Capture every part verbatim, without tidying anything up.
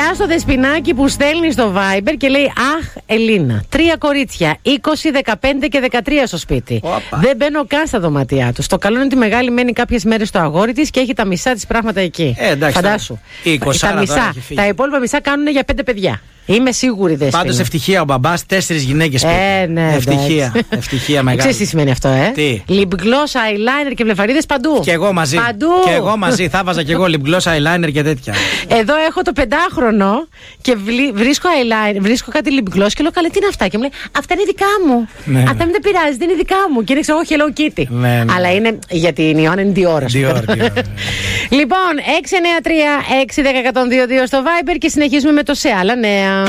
Γεια στο Δεσποινάκι που στέλνει στο Viber και λέει: Αχ, Ελίνα, τρία κορίτσια, είκοσι, δεκαπέντε και δεκατρία στο σπίτι. Οπα. Δεν μπαίνω καν στα δωμάτια του. Το καλό είναι ότι η μεγάλη μένει κάποιες μέρες στο αγόρι της και έχει τα μισά της πράγματα εκεί. Ε, εντάξει, φαντάσου. είκοσι, τα, μισά, τα υπόλοιπα μισά κάνουν για πέντε παιδιά. Είμαι σίγουρη δεν Πάντως ευτυχία ο μπαμπάς, τέσσερις γυναίκες σπίτι. Ε, ναι, ευτυχία. Ευτυχία μεγάλη. Ξέρεις τι σημαίνει αυτό, ε? Τι? Lip gloss, eyeliner και βλεφαρίδες παντού. Και εγώ μαζί. Παντού. Και εγώ μαζί. Θα βάζα και εγώ lip gloss, eyeliner και τέτοια. Εδώ έχω το πεντάχρονο και βρίσκω eyeliner, βρίσκω κάτι lip gloss και λέω: Καλέ, τι είναι αυτά? Και μου λέει: Αυτά είναι δικά μου. Ναι, αυτά ναι. μην τα πειράζει, δεν είναι δικά μου. Και είναι ξέρω, Hello Kitty. Ναι, ναι. Αλλά είναι για την Ιωάννα είναι Dior. Dior, Dior. Λοιπόν, έξι εννιά τρία έξι ένα μηδέν ένα δύο δύο στο Viber και συνεχίζουμε με το σε άλλα νέα.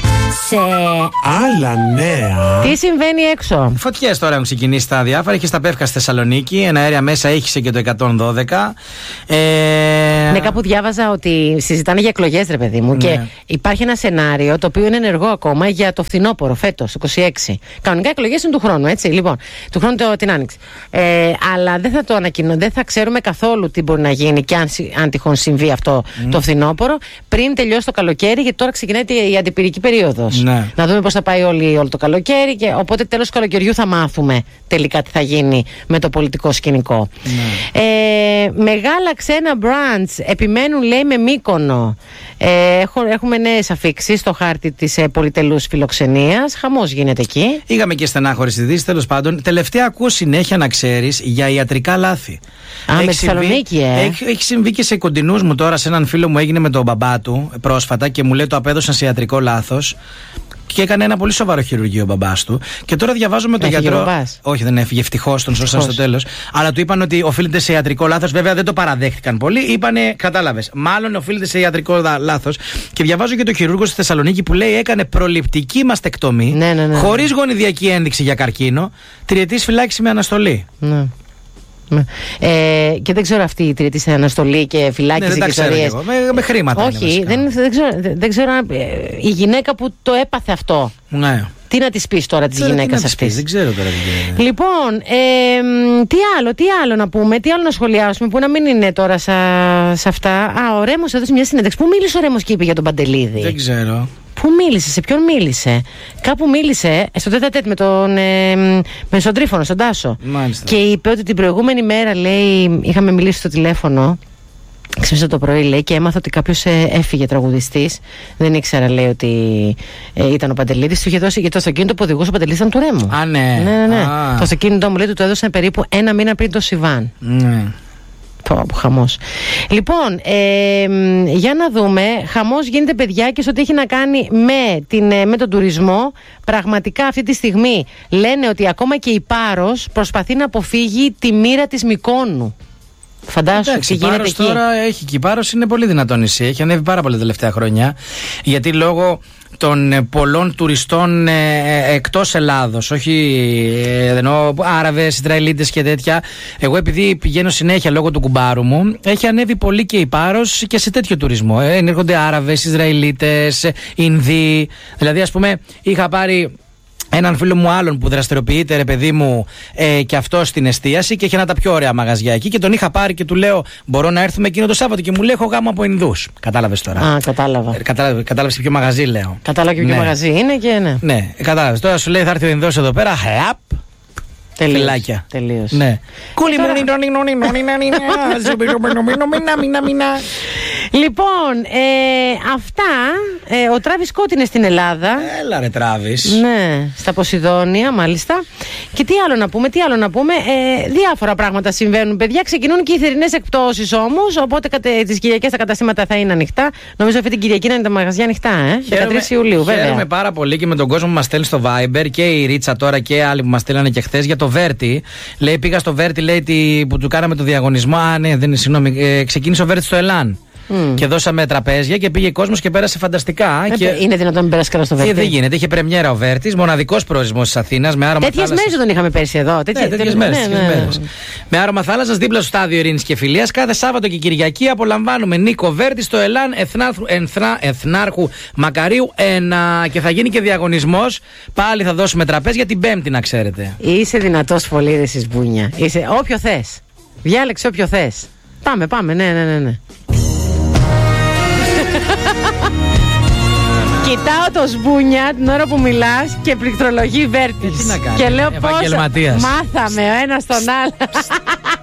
Σε άλλα νέα. Τι συμβαίνει έξω? Φωτιές τώρα έχουν ξεκινήσει στα διάφορα. Έχει στα Πεύκα στη Θεσσαλονίκη. Ένα αέρια μέσα ήχησε και το εκατόν δώδεκα. Ε... Ναι, κάπου διάβαζα ότι συζητάνε για εκλογές, ρε παιδί μου. Ναι. Και υπάρχει ένα σενάριο το οποίο είναι ενεργό ακόμα για το φθινόπωρο φέτος, είκοσι έξι. Κανονικά εκλογές είναι του χρόνου, έτσι. Λοιπόν, του χρόνου το, την Άνοιξη. Ε, αλλά δεν θα το ανακοινώ, δεν θα ξέρουμε καθόλου τι μπορεί να γίνει και αν, αν τυχόν συμβεί αυτό mm. το φθινόπωρο πριν τελειώσει το καλοκαίρι, γιατί τώρα ξεκινάει η αντιπυρική περίοδος. Ναι. Να δούμε πώς θα πάει όλη, όλο το καλοκαίρι και οπότε τέλος του καλοκαιριού θα μάθουμε τελικά τι θα γίνει με το πολιτικό σκηνικό. Ναι. Ε, μεγάλα ξένα brands επιμένουν, λέει, με Μύκονο. Ε, έχουμε νέες αφίξεις στο χάρτη της ε, πολυτελούς φιλοξενίας. Χαμός γίνεται εκεί. Είχαμε και στενάχωρες ειδήσεις, τέλος πάντων. Τελευταία ακούω συνέχεια, να ξέρεις, για ιατρικά λάθη. Α, έχει με τη Θεσσαλονίκη, ε. Έχει, έχει συμβεί και σε κοντινούς μου τώρα, σε έναν φίλο μου έγινε με τον μπαμπά του πρόσφατα και μου λέει το απέδωσαν σε ιατρικό λάθος. Και έκανε ένα πολύ σοβαρό χειρουργείο ο μπαμπάς του. Και τώρα διαβάζω με τον γιατρό. Όχι, δεν έφυγε, ευτυχώς, τον σώσαν στο τέλος. Αλλά του είπαν ότι οφείλεται σε ιατρικό λάθος. Βέβαια δεν το παραδέχτηκαν πολύ. Είπανε, κατάλαβες, μάλλον οφείλεται σε ιατρικό λάθος. Και διαβάζω και τον χειρούργο στη Θεσσαλονίκη που λέει έκανε προληπτική μαστεκτομή. Ναι, ναι, ναι. Χωρίς γονιδιακή ένδειξη για καρκίνο. Τριετής φυλάκιση με αναστολή. Ναι. Ε, και δεν ξέρω αυτή η τριετή σε αναστολή και φυλάκιση ναι, και ιστορίες. Με, με χρήματα. Όχι, δεν, δεν, ξέρω, δεν ξέρω αν, ε, η γυναίκα που το έπαθε αυτό. Ναι. Τι να τη πει τώρα τη γυναίκα αυτή? Δεν ξέρω τώρα τι γίνεται. Λοιπόν, ε, τι άλλο, τι άλλο να πούμε, τι άλλο να σχολιάσουμε που να μην είναι τώρα σα, σε αυτά. Α, ο Ρέμος έδωσε μια συνέντευξη. Πού μίλησε ο Ρέμος και είπε για τον Παντελίδη? Δεν ξέρω. Πού μίλησε, σε ποιον μίλησε? Κάπου μίλησε στο τέτα-τέτ με τον, ε, με τον Τρίφωνο, στον Τάσο. Μάλιστα. Και είπε ότι την προηγούμενη μέρα, λέει, είχαμε μιλήσει στο τηλέφωνο. Ξύπνησα το πρωί, λέει, και έμαθα ότι κάποιος ε, έφυγε τραγουδιστής. Δεν ήξερα, λέει, ότι ε, ήταν ο Παντελίδης. Του είχε δώσει και το αυτοκίνητο που οδηγούσε ο Παντελίδης ήταν του Ρέμου. Α, ναι. Ναι, ναι, ναι. Α. Το αυτοκίνητο μου, λέει, του το έδωσαν περίπου ένα μήνα πριν το Σιβάν. Ναι. Πω, χαμός. Λοιπόν, ε, για να δούμε. Χαμός γίνεται, παιδιά, και σε ό,τι έχει να κάνει με, την, με τον τουρισμό. Πραγματικά αυτή τη στιγμή λένε ότι ακόμα και η Πάρος προσπαθεί να αποφύγει τη μοίρα της Μυκόνου. Φαντάσου. Εντάξει, η Πάρος τώρα έχει και η Πάρος είναι πολύ δυνατό νησί. Έχει ανέβει πάρα πολύ τα τελευταία χρόνια. Γιατί λόγω των ε, πολλών τουριστών ε, ε, εκτός Ελλάδος, όχι ε, εννοώ Άραβες, Ισραηλίτες και τέτοια. Εγώ επειδή πηγαίνω συνέχεια λόγω του κουμπάρου μου, έχει ανέβει πολύ και η Πάρος και σε τέτοιο τουρισμό. Ε, έρχονται Άραβες, Ισραηλίτες, Ινδοί. Δηλαδή, ας πούμε, είχα πάρει έναν φίλο μου άλλον που δραστηριοποιείται, ρε παιδί μου, ε, και αυτό στην εστίαση και είχε ένα τα πιο ωραία μαγαζιά εκεί και τον είχα πάρει και του λέω: Μπορώ να έρθουμε εκείνο το Σάββατο? Και μου λέει: Έχω γάμο από Ινδούς. Κατάλαβες τώρα? Α, κατάλαβα. Ε, κατάλαβε, κατάλαβες ποιο μαγαζί λέω. Κατάλαβα και ποιο ναι. μαγαζί είναι και ναι. Ναι, κατάλαβες. Τώρα σου λέει: Θα έρθει ο Ινδός εδώ πέρα. Χαπ. Φυλάκια. Τελείως. Ναι. Λοιπόν, ε, αυτά. Ε, ο Τράβις Σκότ είναι στην Ελλάδα. Έλα ρε Τράβις. Ναι, στα Ποσειδόνια, μάλιστα. Και τι άλλο να πούμε, τι άλλο να πούμε. Ε, διάφορα πράγματα συμβαίνουν, παιδιά. Ξεκινούν και οι θερινές εκπτώσεις όμως. Οπότε τις Κυριακές τα καταστήματα θα είναι ανοιχτά. Νομίζω αυτή την Κυριακή να είναι τα μαγαζιά ανοιχτά, ε. δεκατρείς Ιουλίου, βέβαια. Χαίρομαι πάρα πολύ και με τον κόσμο που μας στέλνει στο Viber και η Ρίτσα τώρα και άλλοι που μας στέλνανε και χθες για το Βέρτι. Λέει: Πήγα στο Βέρτι, λέει, τι, που του κάναμε το διαγωνισμό. Α, ναι, δεν είναι, συγγνώμη. Ε, ξεκίνησε ο Βέρτι στο Ελάν. Mm. Και δώσαμε τραπέζια και πήγε κόσμος και πέρασε φανταστικά. Ε, και... Είναι δυνατόν να μην πέρασε καλά στο Βέρτι? Δεν γίνεται. Είχε πρεμιέρα ο Βέρτης, μοναδικός προορισμός της Αθήνας. Τέτοιες μέρες τον είχαμε πέρσι εδώ. Τέτοιες, ναι, τέτοιες μέρες. Ναι, ναι, ναι. Με άρωμα θάλασσας δίπλα στο στάδιο Ειρήνης και Φιλίας. Κάθε Σάββατο και Κυριακή απολαμβάνουμε Νίκο Βέρτη στο Ελάν Εθνάρχου, Εθνά, Εθνάρχου Μακαρίου ένα. Και θα γίνει και διαγωνισμός. Πάλι θα δώσουμε τραπέζια την Πέμπτη, να ξέρετε. Είσαι δυνατός πολύ, ρε Σισμπούνια. Είσαι όποιο θες. Διάλεξε όποιο θες. Πάμε, πάμε, ναι, ναι, ναι, ναι. Κοιτάω το Σμπούνια την ώρα που μιλάς και πληκτρολογεί Βέρτης. Τι να κάνει, και λέω πώς επαγγελματίας. μάθαμε ο ένας τον άλλο.